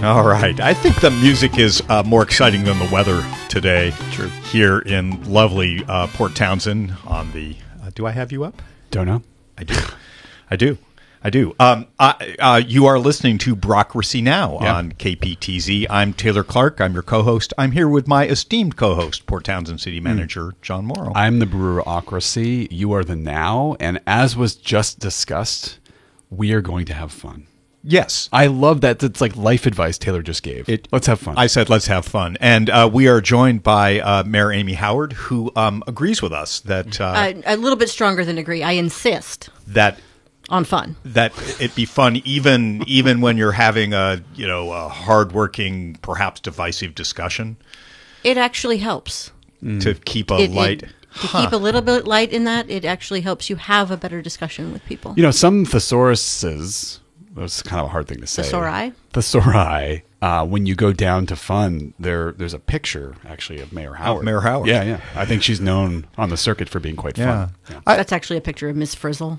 All right. I think the music is more exciting than the weather today. True. Here in lovely Port Townsend on the... do I have you up? Don't know. I do. I do. You are listening to Brocracy Now on KPTZ. I'm Taylor Clark. I'm your co-host. I'm here with my esteemed co-host, Port Townsend City Manager John Morrow. I'm the Brewerocracy. You are the Now. And as was just discussed, we are going to have fun. Yes. I love that. It's like life advice Taylor just gave. Let's have fun. I said let's have fun. And we are joined by Mayor Amy Howard, who agrees with us that... a little bit stronger than agree. I insist that on fun. That it be fun even when you're having a hardworking, perhaps divisive discussion. It actually helps. To keep a light... To keep a little bit light in that, it actually helps you have a better discussion with people. You know, some thesauruses... That's kind of a hard thing to say. Thesauri. When you go down to fun, there's a picture, actually, of Mayor Howard. Mayor Howard. Yeah. I think she's known on the circuit for being quite fun. Yeah. That's actually a picture of Miss Frizzle.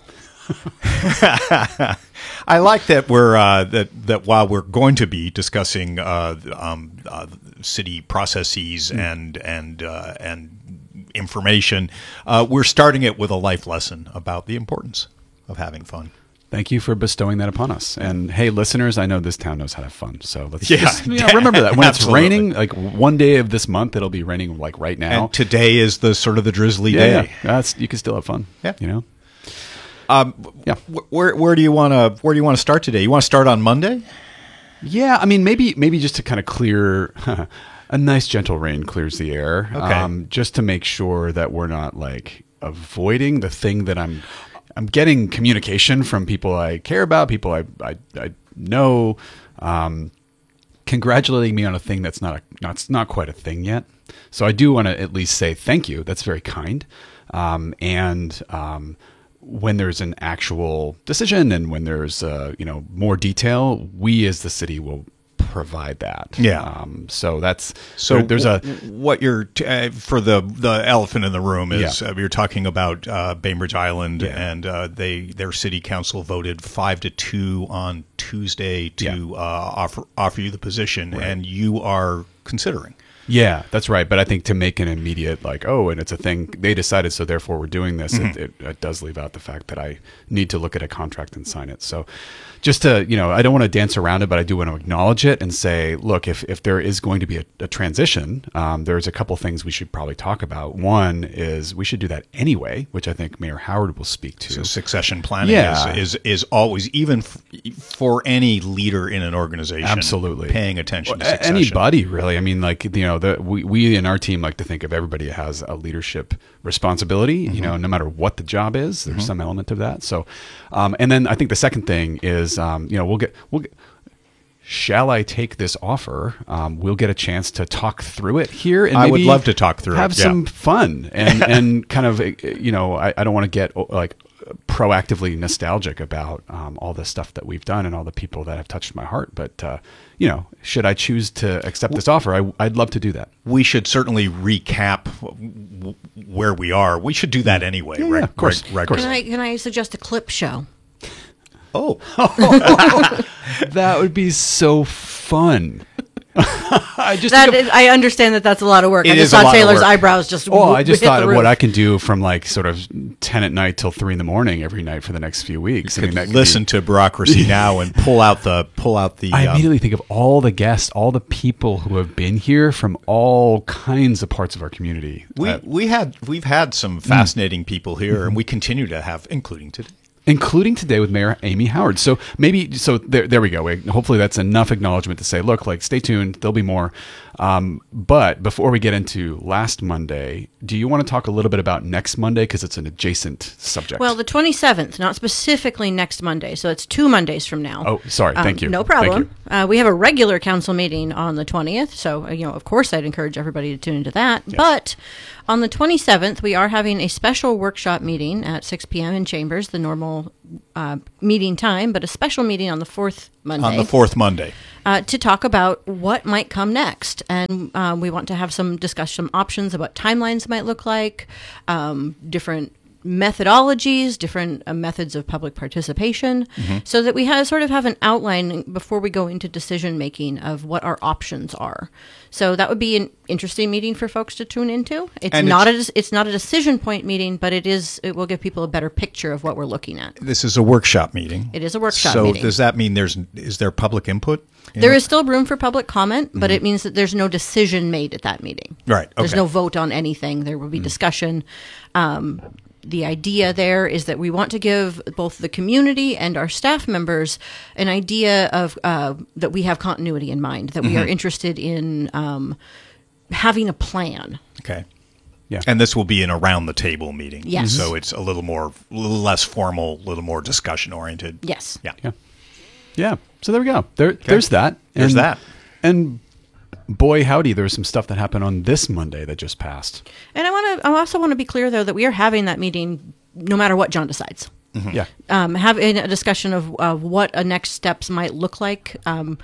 I like that we're that while we're going to be discussing city processes and information, we're starting it with a life lesson about the importance of having fun. Thank you for bestowing that upon us. And hey, listeners, I know this town knows how to have fun. So let's remember that. When it's raining, like one day of this month, it'll be raining like right now. And today is the sort of the drizzly day. Yeah. You can still have fun. Yeah. You know? Where do you want to start today? You want to start on Monday? Yeah. I mean, maybe just to kind of clear a nice gentle rain clears the air. Okay. Just to make sure that we're not like avoiding the thing that I'm getting communication from people I care about, people I know, congratulating me on a thing that's not quite a thing yet. So I do want to at least say thank you. That's very kind. When there's an actual decision and when there's more detail, we as the city will provide that. Yeah. So that's there's what you're for the elephant in the room is you're talking about Bainbridge Island and their city council voted 5-2 on Tuesday to offer you the position, and you are considering. Yeah, that's right. But I think to make an immediate and it's a thing they decided, so therefore we're doing this. Mm-hmm. It does leave out the fact that I need to look at a contract and sign it. So just to, I don't want to dance around it, but I do want to acknowledge it and say, look, if there is going to be a transition, there's a couple things we should probably talk about. One is we should do that anyway, which I think Mayor Howard will speak to. So succession planning is always, even for any leader in an organization, absolutely paying attention to succession. Anybody really. I mean, we in our team like to think of everybody has a leadership responsibility, no matter what the job is, there's some element of that. So, and then I think the second thing is, we'll get, shall I take this offer? We'll get a chance to talk through it here. And I would love to talk through have some fun and kind of, I don't want to get proactively nostalgic about all the stuff that we've done and all the people that have touched my heart. But, should I choose to accept this offer, I'd love to do that. We should certainly recap where we are. We should do that anyway. Yeah, of course. Right. Can I suggest a clip show? Oh. That would be so fun. I understand that's a lot of work. I just saw Taylor's eyebrows just I just thought of what I can do from sort of 10 at night till 3 in the morning every night for the next few weeks. You could listen to Bureaucracy Now and pull out the. I immediately think of all the guests, all the people who have been here from all kinds of parts of our community. We've had some fascinating people here, and we continue to have, including today with Mayor Amy Howard. So there we go. Hopefully that's enough acknowledgement to say, look, stay tuned. There'll be more. But before we get into last Monday, do you want to talk a little bit about next Monday? Because it's an adjacent subject. Well, the 27th, not specifically next Monday. So it's 2 Mondays from now. Oh, sorry. Thank you. No problem. We have a regular council meeting on the 20th. So, of course, I'd encourage everybody to tune into that. Yes. But on the 27th, we are having a special workshop meeting at 6 p.m. in Chambers, the normal meeting time, but a special meeting on the fourth Monday. To talk about what might come next. And we want to have some options about timelines might look like, different methodologies, different methods of public participation, so that we sort of have an outline before we go into decision making of what our options are. So that would be an interesting meeting for folks to tune into. It's not a decision point meeting, but it will give people a better picture of what we're looking at. This is a workshop meeting. It is a workshop meeting. So does that mean is there public input? There is still room for public comment, but it means that there's no decision made at that meeting. Right. Okay. There's no vote on anything. There will be discussion. The idea there is that we want to give both the community and our staff members an idea of that we have continuity in mind, that we are interested in having a plan. Okay. Yeah. And this will be an around the table meeting. Yes. So it's a little less formal, a little more discussion oriented. Yes. Yeah. Yeah. Yeah. So there we go. There's that. There's that. And boy, howdy, there was some stuff that happened on this Monday that just passed. And I also want to be clear, though, that we are having that meeting no matter what John decides. Yeah. Having a discussion of what a next steps might look like.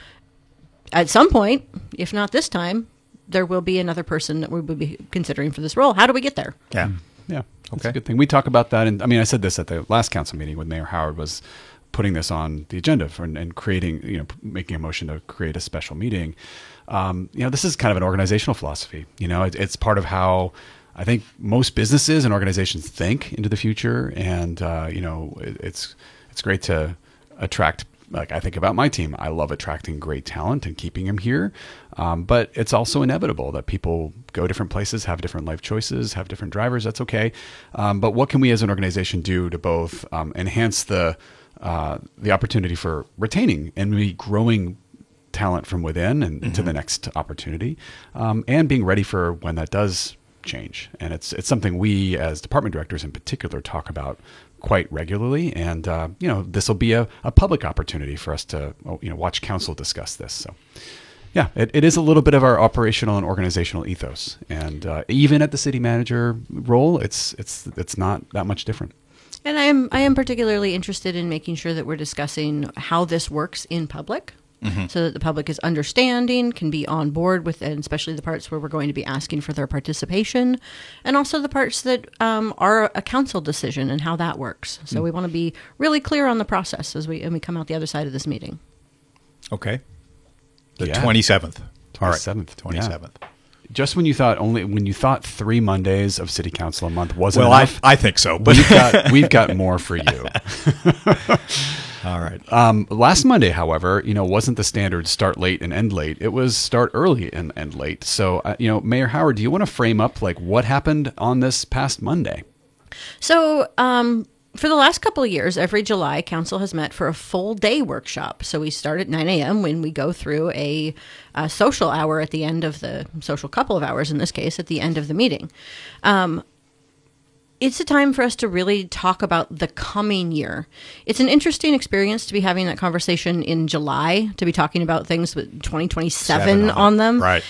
At some point, if not this time, there will be another person that we will be considering for this role. How do we get there? Yeah. Yeah. That's Okay. a good thing. We talk about that. And I mean, I said this at the last council meeting when Mayor Howard was putting this on the agenda and creating, making a motion to create a special meeting. This is kind of an organizational philosophy. It's part of how I think most businesses and organizations think into the future. And, it's great to attract, like I think about my team. I love attracting great talent and keeping them here. But it's also inevitable that people go different places, have different life choices, have different drivers. That's okay. But what can we as an organization do to both enhance the opportunity for retaining and maybe growing talent from within and into the next opportunity, and being ready for when that does change. And it's something we as department directors in particular talk about quite regularly. And, this will be a public opportunity for us to, watch council discuss this. So yeah, it is a little bit of our operational and organizational ethos. And even at the city manager role, it's not that much different. And I am particularly interested in making sure that we're discussing how this works in public, so that the public is understanding, can be on board with, and especially the parts where we're going to be asking for their participation, and also the parts that are a council decision and how that works. So we want to be really clear on the process as we come out the other side of this meeting. Okay. The Yeah. 27th. All right. 27th. 27th. Just when you thought 3 Mondays of city council a month wasn't Well, enough, I think so, but we've got more for you. all right. Last Monday, however, wasn't the standard start late and end late. It was start early and end late. So, Mayor Howard, do you want to frame up like what happened on this past Monday? So, for the last couple of years, every July, council has met for a full day workshop. So we start at 9 a.m. when we go through a social hour at the end of the social couple of hours, in this case, at the end of the meeting. It's a time for us to really talk about the coming year. It's an interesting experience to be having that conversation in July, to be talking about things with 2027 on them. Right.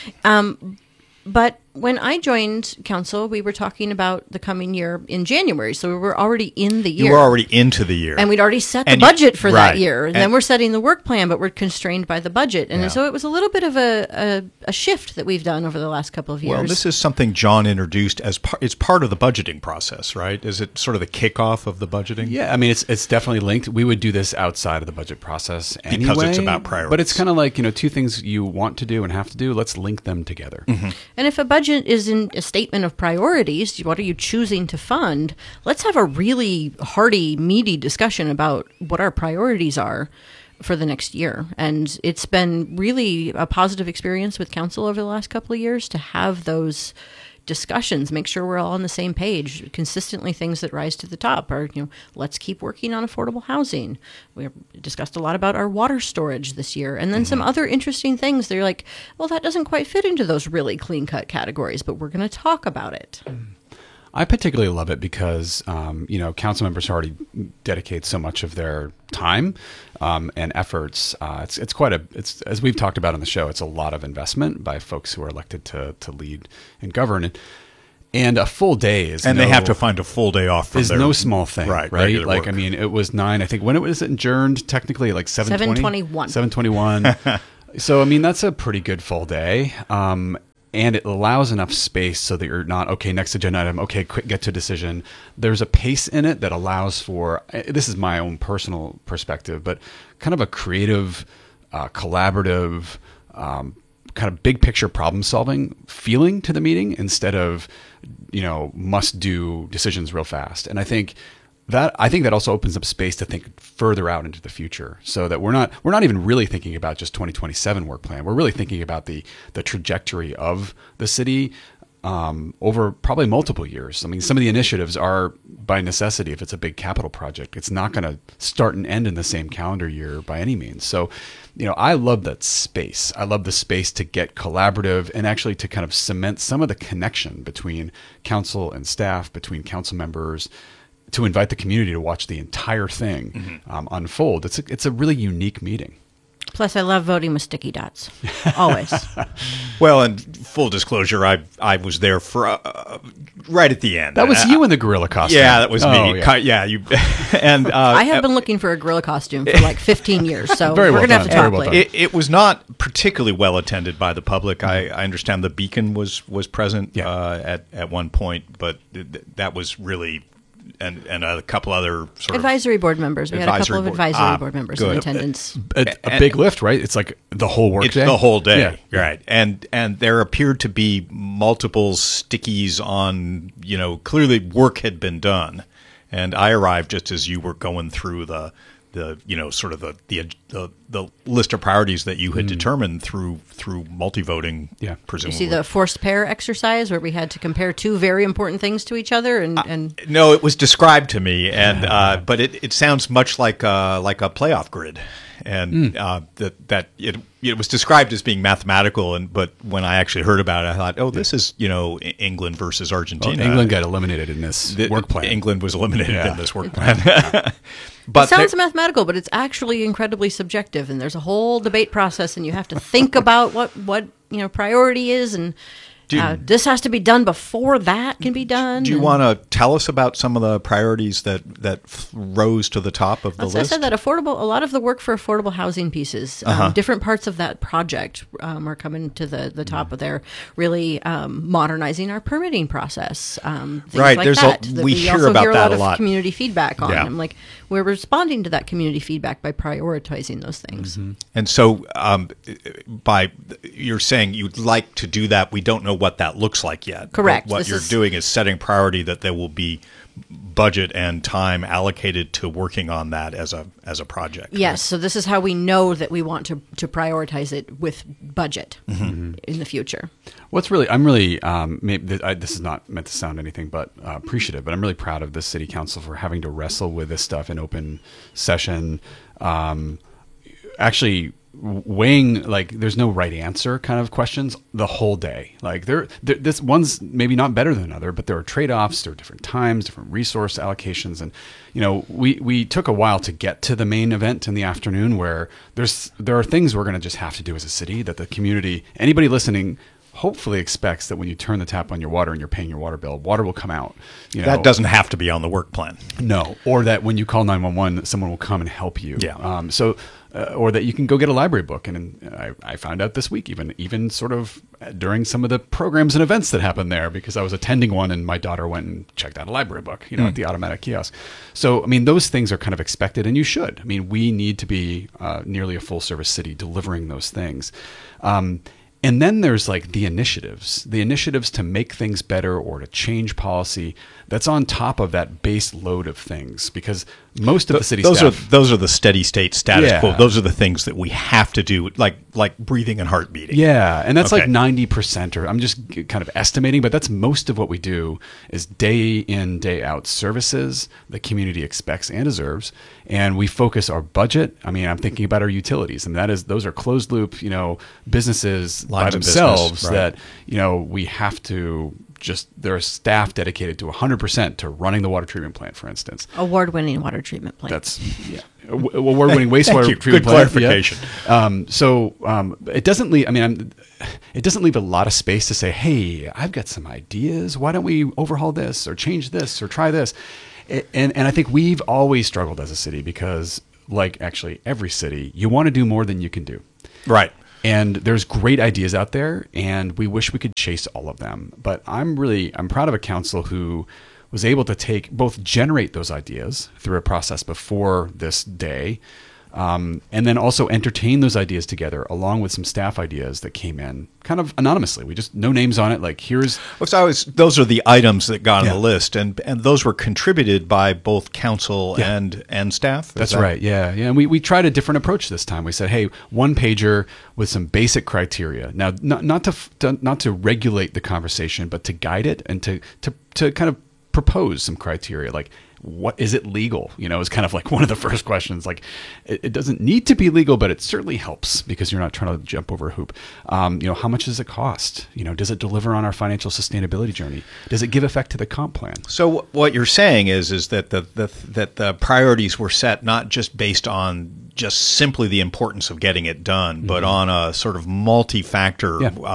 But when I joined council, we were talking about the coming year in January. So we were already in the year. You were already into the year. And we'd already set the budget for right. that year. And then we're setting the work plan, but we're constrained by the budget. And so it was a little bit of a shift that we've done over the last couple of years. Well, this is something John introduced as it's part of the budgeting process, right? Is it sort of the kickoff of the budgeting? Yeah, I mean, it's definitely linked. We would do this outside of the budget process anyway. Because it's about priorities. But it's kind of like, two things you want to do and have to do, let's link them together. Mm-hmm. And if a budget is in a statement of priorities, what are you choosing to fund? Let's have a really hearty, meaty discussion about what our priorities are for the next year. And it's been really a positive experience with council over the last couple of years to have those discussions, make sure we're all on the same page. Consistently, things that rise to the top are, let's keep working on affordable housing. We discussed a lot about our water storage this year, and then some other interesting things. They're like, well, that doesn't quite fit into those really clean-cut categories, but we're going to talk about it. I particularly love it because, council members already dedicate so much of their time and efforts. It's as we've talked about on the show, it's a lot of investment by folks who are elected to lead and govern. And a full day is they have to find a full day off from no small thing, right? Like, work. I mean, it was 9, I think, when it was adjourned, technically like 7:20? 7:21. 7:21. So, I mean, that's a pretty good full day. and it allows enough space so that you're not, okay, next agenda item, okay, quick, get to decision. There's a pace in it that allows for, this is my own personal perspective, but kind of a creative, collaborative, kind of big picture problem solving feeling to the meeting instead of, must do decisions real fast. And I think that also opens up space to think further out into the future, so that we're not even really thinking about just 2027 work plan. We're really thinking about the trajectory of the city over probably multiple years. I mean, some of the initiatives are by necessity, if it's a big capital project, it's not going to start and end in the same calendar year by any means. So, I love that space. I love the space to get collaborative and actually to kind of cement some of the connection between council and staff, between council members, to invite the community to watch the entire thing unfold. It's a really unique meeting. Plus, I love voting with sticky dots. Always. Well, and full disclosure, I was there for right at the end. That was you in the gorilla costume. Yeah, that was me. Yeah. You. And I have been looking for a gorilla costume for like 15 years, so Very we're well going to have to done. talk Very well later. it was not particularly well attended by the public. I understand the Beacon was present at one point, but that was really. And a couple other sort advisory board members. We had a couple of advisory board members in attendance. A big lift, right? It's like the whole work day. It's the whole day, Yeah. right? And there appeared to be multiple stickies on. Clearly work had been done, and I arrived just as you were going through the sort of the list of priorities that you had determined through multi-voting. Yeah. Presumably. You see the forced pair exercise where we had to compare two very important things to each other, and no, it was described to me, and but it sounds much like a playoff grid, and that it was described as being mathematical, but when I actually heard about it, I thought, oh, this is England versus Argentina. Well, England got eliminated in this work plan. England was eliminated in this work plan. But it sounds mathematical, but it's actually incredibly subjective, and there's a whole debate process, and you have to think about what priority is, and this has to be done before that can be done. Do you want to tell us about some of the priorities that rose to the top of the list? I said that a lot of the work for affordable housing pieces, different parts of that project are coming to the top of there, really modernizing our permitting process. Things right. like There's that. we We hear also about hear that a lot of community feedback on. I'm like, we're responding to that community feedback by prioritizing those things. And so you're saying you'd like to do that. We don't know what that looks like yet. Correct. But what you're doing is setting priority that there will be budget and time allocated to working on that as a project. Yes. Right? So this is how we know that we want to prioritize it with budget in the future. I'm really, this is not meant to sound anything but appreciative, but I'm really proud of the city council for having to wrestle with this stuff in open session. Actually weighing, like, there's no right answer kind of questions the whole day. Like this one's maybe not better than another, but there are trade-offs, there are different times, different resource allocations. And, we took a while to get to the main event in the afternoon where there are things we're going to just have to do as a city that the community, anybody listening, hopefully expects that when you turn the tap on your water and you're paying your water bill, water will come out. That doesn't have to be on the work plan. No. Or that when you call 911, someone will come and help you. Yeah. Or that you can go get a library book. And I found out this week, even sort of during some of the programs and events that happened there, because I was attending one and my daughter went and checked out a library book, at the automatic kiosk. So, those things are kind of expected, and you should. We need to be nearly a full service city delivering those things. And then there's like the initiatives to make things better or to change policy that's on top of that base load of things, because most of the city staff... Those are the steady state status quo. Those are the things that we have to do, like breathing and heart beating. Yeah, and that's like 90%, or I'm just kind of estimating, but that's most of what we do is day in, day out services the community expects and deserves, and we focus our budget. I'm thinking about our utilities, and those are closed loop, businesses by themselves that, we have to... there are staff dedicated to 100% to running the water treatment plant, for instance. Award-winning water treatment plant. That's award-winning wastewater treatment Good plant. clarification. It doesn't leave. It doesn't leave a lot of space to say, "Hey, I've got some ideas. Why don't we overhaul this or change this or try this?" And I think we've always struggled as a city because, like actually every city, you want to do more than you can do. Right. And there's great ideas out there, and we wish we could chase all of them. But I'm proud of a council who was able to both generate those ideas through a process before this day, and then also entertain those ideas together along with some staff ideas that came in kind of anonymously. We just no names on it. Like those are the items that got on the list, and those were contributed by both council and staff. That's right. Yeah. And we tried a different approach this time. We said, hey, one pager with some basic criteria. Now, not to regulate the conversation, but to guide it and to kind of propose some criteria, like what is it legal? Is kind of like one of the first questions. Like it doesn't need to be legal, but it certainly helps because you're not trying to jump over a hoop. How much does it cost? Does it deliver on our financial sustainability journey? Does it give effect to the comp plan? So what you're saying is that the priorities were set not just based on just simply the importance of getting it done, but on a sort of multi-factor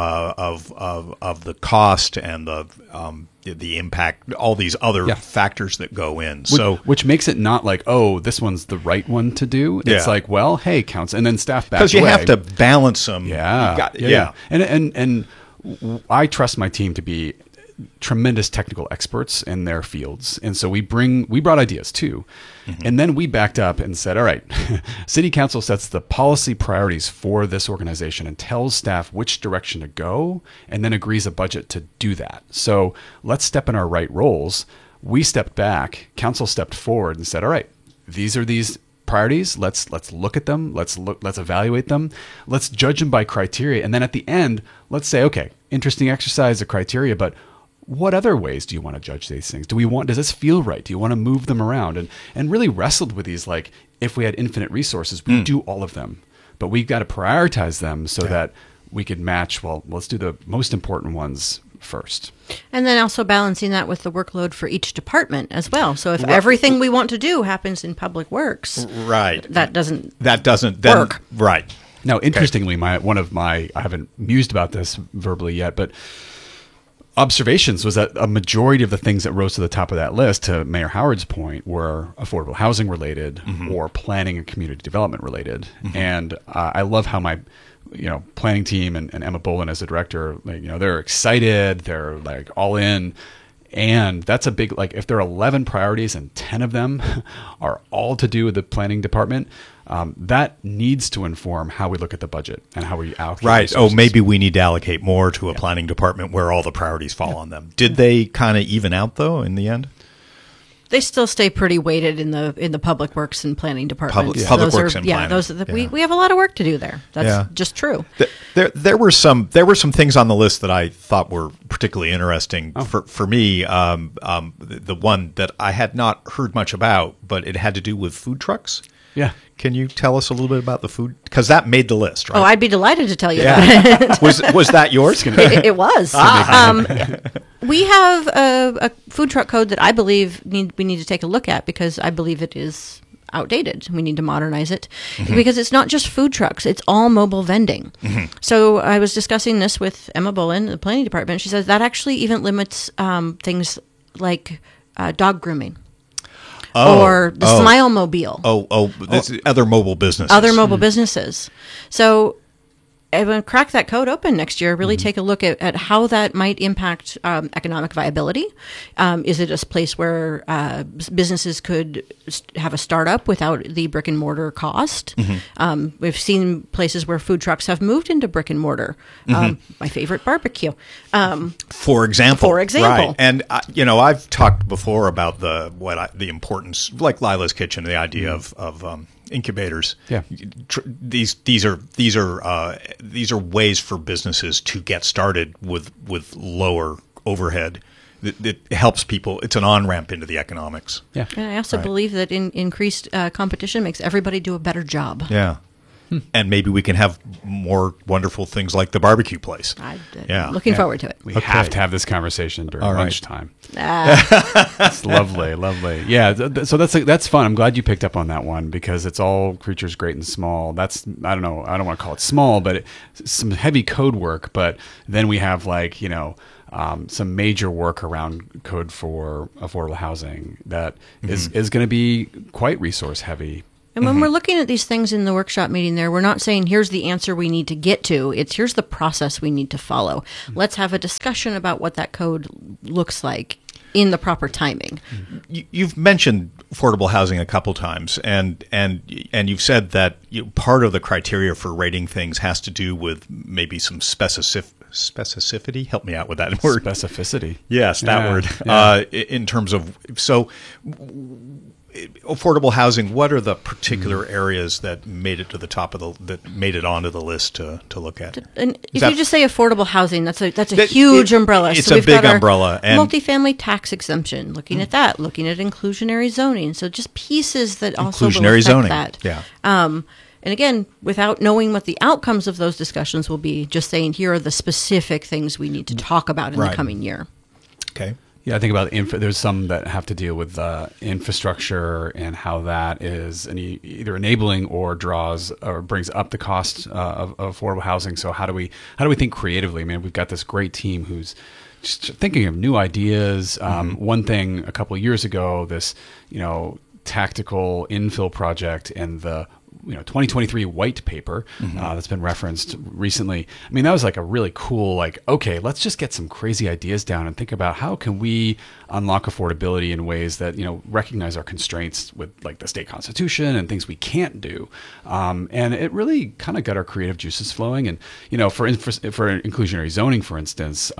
of the cost and the impact, all these other factors that go in. Which makes it not like, oh, this one's the right one to do. It's like, well, hey, counts, and then staff back because you have to balance them. And I trust my team to be tremendous technical experts in their fields, and so we brought ideas too, and then we backed up and said, all right, City Council sets the policy priorities for this organization and tells staff which direction to go, and then agrees a budget to do that. So let's step in our right roles. We stepped back, council stepped forward and said, all right, these are these priorities. Let's look at them. Let's evaluate them. Let's judge them by criteria, and then at the end, let's say, okay, interesting exercise of criteria, but what other ways do you want to judge these things? Does this feel right? Do you want to move them around? And really wrestled with these, like, if we had infinite resources, we'd do all of them. But we've got to prioritize them so that we could match, well, let's do the most important ones first. And then also balancing that with the workload for each department as well. So if everything we want to do happens in Public Works, that doesn't work. Right. Now, interestingly, I haven't mused about this verbally yet, but observations was that a majority of the things that rose to the top of that list, to Mayor Howard's point, were affordable housing related or planning and community development related. And I love how my planning team and Emma Bolin as the director, they're excited, they're like all in. And that's a big, like, if there are 11 priorities and 10 of them are all to do with the planning department, that needs to inform how we look at the budget and how we allocate resources. Oh, maybe we need to allocate more to a planning department where all the priorities fall on them. Did they kind of even out, though, in the end? They still stay pretty weighted in the Public Works and Planning departments. Public Works and Planning. We have a lot of work to do there. That's just true. There were some things on the list that I thought were particularly interesting. For me, the one that I had not heard much about, but it had to do with food trucks. Yeah. Can you tell us a little bit about the food? Because that made the list, right? Oh, I'd be delighted to tell you that. Was that yours? It was. We have a food truck code that I believe we need to take a look at because I believe it is outdated. We need to modernize it because it's not just food trucks. It's all mobile vending. So I was discussing this with Emma Bolin, the planning department. She says that actually even limits things like dog grooming. Or the Smile Mobile. Other mobile businesses. Other mobile businesses. So I'm going to crack that code open next year, really take a look at how that might impact economic viability. Is it a place where businesses could have a startup without the brick and mortar cost? We've seen places where food trucks have moved into brick and mortar. My favorite barbecue. For example. Right. And, I've talked before about the importance, like Lila's Kitchen, the idea of incubators. Yeah. These are ways for businesses to get started with lower overhead. It helps people. It's an on-ramp into the economics. Yeah. And I also believe that increased competition makes everybody do a better job. Yeah. And maybe we can have more wonderful things like the barbecue place. Looking forward to it. We have to have this conversation during lunchtime. It's lovely, lovely. Yeah, so that's fun. I'm glad you picked up on that one because it's all creatures great and small. That's, I don't know, I don't want to call it small, but some heavy code work. But then we have some major work around code for affordable housing that is going to be quite resource heavy. And when we're looking at these things in the workshop meeting there, we're not saying, here's the answer we need to get to. It's here's the process we need to follow. Let's have a discussion about what that code looks like in the proper timing. You've mentioned affordable housing a couple times, and you've said that part of the criteria for rating things has to do with maybe some specificity. Help me out with that word. Specificity. Yes, that word. Yeah. In terms of affordable housing, what are the particular areas that made it to the top of that made it onto the list to look at? And if you just say affordable housing, that's a huge umbrella. It's so a we've big got our umbrella. And multifamily tax exemption, looking at that, looking at inclusionary zoning. So just pieces that also will inclusionary affect zoning. that. Yeah. And again, without knowing what the outcomes of those discussions will be, just saying here are the specific things we need to talk about in the coming year. Okay. Yeah, I think about there's some that have to deal with infrastructure and how that is either enabling or draws or brings up the cost of affordable housing. So how do we think creatively? I mean, we've got this great team who's just thinking of new ideas. One thing a couple of years ago, this tactical infill project and the 2023 white paper that's been referenced recently. I mean, that was like a really cool, okay, let's just get some crazy ideas down and think about how can we unlock affordability in ways that, recognize our constraints with like the state constitution and things we can't do. And it really kind of got our creative juices flowing. And, for inclusionary zoning, for instance,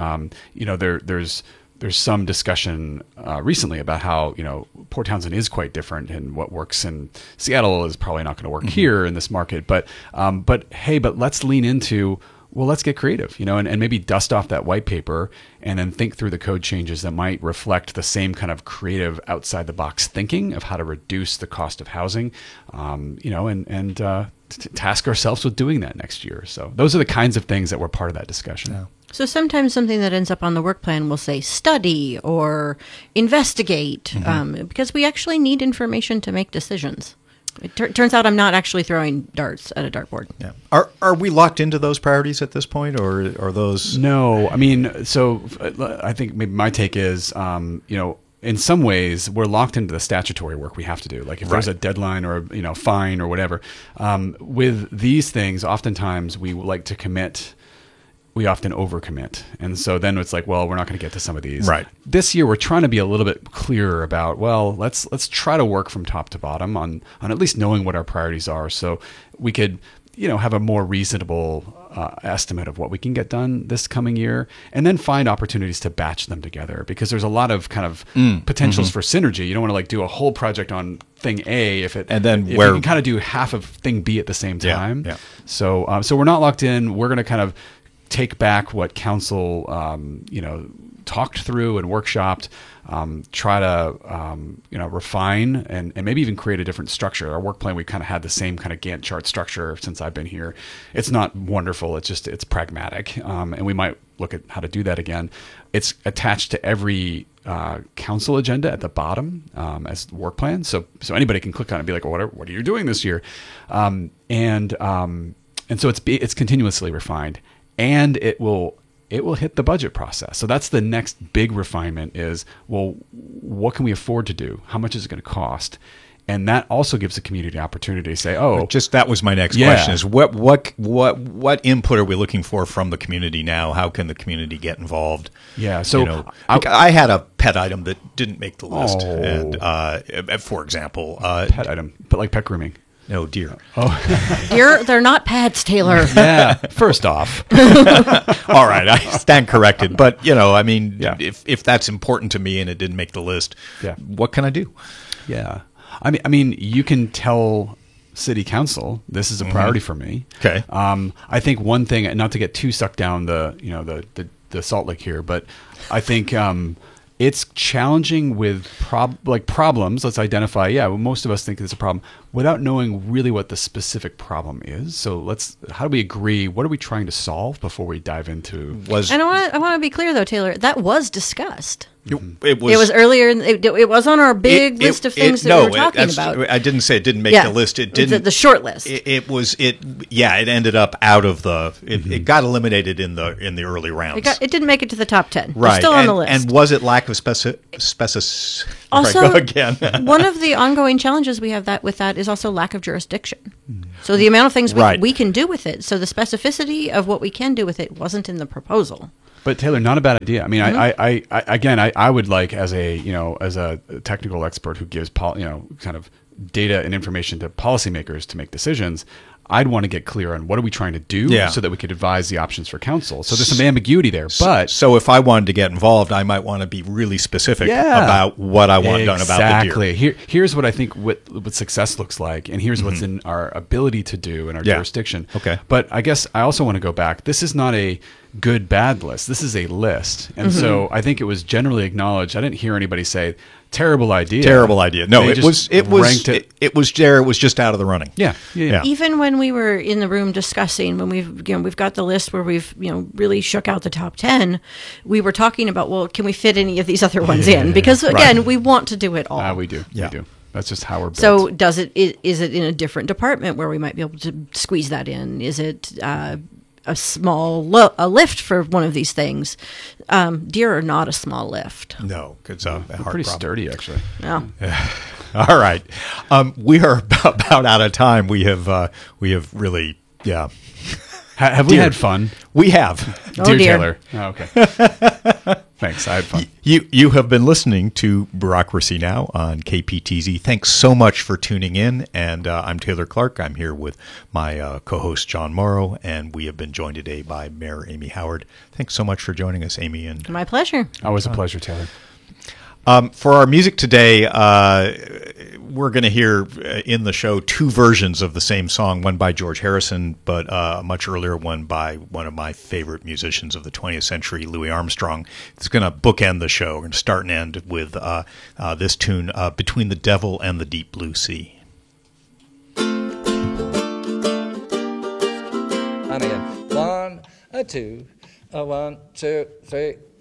there's some discussion recently about how Port Townsend is quite different, and what works in Seattle is probably not going to work here in this market. But let's lean into, let's get creative, and maybe dust off that white paper and then think through the code changes that might reflect the same kind of creative outside the box thinking of how to reduce the cost of housing, and task ourselves with doing that next year. So those are the kinds of things that were part of that discussion. Yeah. So sometimes something that ends up on the work plan will say study or investigate, because we actually need information to make decisions. It turns out I'm not actually throwing darts at a dartboard. Yeah. Are we locked into those priorities at this point, or are those? No. I mean, so I think maybe my take is, in some ways, we're locked into the statutory work we have to do. Like if there's a deadline or fine or whatever. With these things, oftentimes we like to commit. We often overcommit. And so then it's like, well, we're not going to get to some of these. Right. This year, we're trying to be a little bit clearer about, let's try to work from top to bottom on at least knowing what our priorities are, so we could, have a more reasonable estimate of what we can get done this coming year, and then find opportunities to batch them together, because there's a lot of kind of potentials for synergy. You don't want to do a whole project on thing A if you can kind of do half of thing B at the same time. Yeah. So we're not locked in. We're going to kind of take back what council, talked through and workshopped, try to, refine and maybe even create a different structure. Our work plan, we kind of had the same kind of Gantt chart structure since I've been here. It's not wonderful. It's pragmatic. And we might look at how to do that again. It's attached to every council agenda at the bottom as the work plan. So anybody can click on it and be like, well, what are you doing this year? And so it's continuously refined. And it will hit the budget process. So that's the next big refinement is, what can we afford to do? How much is it going to cost? And that also gives the community opportunity to say, that was my next question is what input are we looking for from the community now? How can the community get involved? Yeah. So I had a pet item that didn't make the list. And for example, pet item, but like pet grooming. No, deer. Deer, they're not pets, Taylor. Yeah. First off. All right, I stand corrected. But, if that's important to me and it didn't make the list, what can I do? Yeah. I mean, you can tell city council, this is a priority for me. Okay. I think one thing, not to get too sucked down the Salt Lake here, but I think it's challenging with problems. Let's identify, most of us think it's a problem without knowing really what the specific problem is. So how do we agree? What are we trying to solve before we dive into? And I want to be clear though, Taylor, that was discussed. It was earlier. It was on our big list of things that we were talking about. I didn't say it didn't make the list. It didn't. The short list. It ended up out of the. It got eliminated in the early rounds. It didn't make it to the top 10. Right. It's still on the list. And was it lack of Also, go again. one of the ongoing challenges we have with that is also lack of jurisdiction. So the amount of things we can do with it. So the specificity of what we can do with it wasn't in the proposal. But Taylor, not a bad idea. I mean, I would like, as a technical expert who gives kind of data and information to policymakers to make decisions, I'd want to get clear on what are we trying to do so that we could advise the options for council. So there's some ambiguity there. But so if I wanted to get involved, I might want to be really specific about what I want done about the deer. Here's what I think what success looks like, and here's what's in our ability to do in our jurisdiction. Okay. But I guess I also want to go back. This is not a good bad list. This is a list. And so I think it was generally acknowledged. I didn't hear anybody say terrible idea. No, it was there. It was just out of the running. Yeah. Even when we were in the room discussing, when we've got the list where we've really shook out the top 10, we were talking about, well, can we fit any of these other ones in? Because again, we want to do it all. We do. Yeah. We do. That's just how we're built. So is it in a different department where we might be able to squeeze that in? Is it a small lift for one of these things? Deer are not a small lift. No, it's a hard pretty problem. sturdy, actually. Yeah. All right, we are about out of time. We have really Have we had fun? We have. Oh, dear. Taylor. Oh, okay. Thanks. I had fun. You have been listening to Bureaucracy Now! On KPTZ. Thanks so much for tuning in. And I'm Taylor Clark. I'm here with my co-host, John Morrow. And we have been joined today by Mayor Amy Howard. Thanks so much for joining us, Amy. And My pleasure. Always a pleasure, Taylor. For our music today, we're going to hear in the show two versions of the same song, one by George Harrison, but a much earlier one by one of my favorite musicians of the 20th century, Louis Armstrong. It's going to bookend the show. We're going to start and end with this tune, Between the Devil and the Deep Blue Sea. And again, 1, 2, 1, 2, 3.